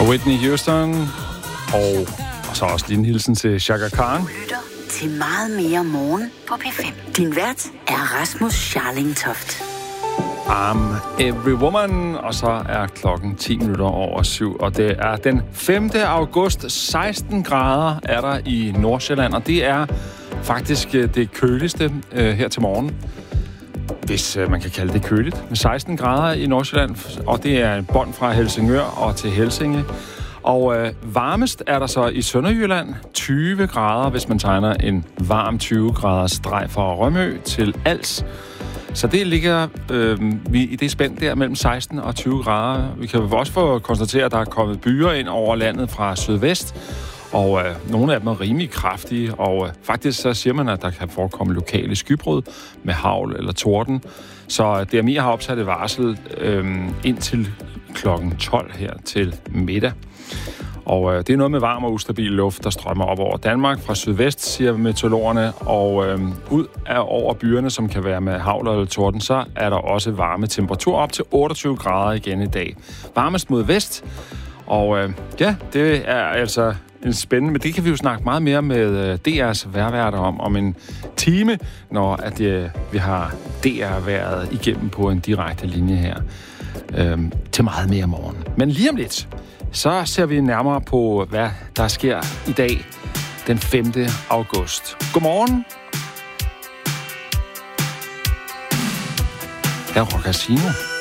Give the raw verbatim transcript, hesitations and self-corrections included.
Og Whitney Houston, og, og så også lige en hilsen til Chaka Khan. Du lytter til Meget mere morgen på P fem. Din vært er Rasmus Scharling-Toft. I'm every woman, og så er klokken ti minutter over syv, og det er den femte august. seksten grader er der i Nordsjælland, og det er faktisk det køligste øh, her til morgen. Hvis øh, man kan kalde det køligt. Med seksten grader i Nordsjælland, og det er en bånd fra Helsingør og til Helsinge. Og øh, varmest er der så i Sønderjylland tyve grader, hvis man tegner en varm tyve graders streg fra Rømø til Als. Så det ligger øh, vi i det spænd der mellem seksten og tyve grader. Vi kan også få konstateret, at der er kommet byer ind over landet fra sydvest, og øh, nogle af dem er rimelig kraftige, og øh, faktisk så siger man, at der kan forekomme lokale skybrud med hagl eller torden. Så D M I har opsat et varsel øh, indtil klokken tolv her til middag. Og øh, det er noget med varm og ustabil luft, der strømmer op over Danmark fra sydvest, siger meteorologerne, og øh, ud af over byerne, som kan være med hagl eller torden, så er der også varme temperatur op til otteogtyve grader igen i dag. Varmest mod vest, og øh, ja, det er altså en spændende, men det kan vi jo snakke meget mere med øh, D R's vejrværter om, om en time, når at, øh, vi har D R-vejret igennem på en direkte linje her øh, til meget mere morgen. Men lige om lidt, så ser vi nærmere på, hvad der sker i dag, den femte august. Godmorgen. Her er Rock Casino.